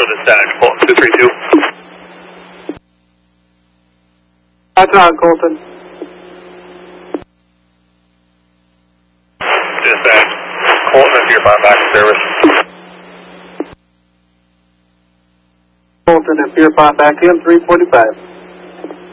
dispatch, Colton 232. That's on, Colton. Dispatch, Colton and Pier 5 back in service. Colton and Pier 5 back in, 345.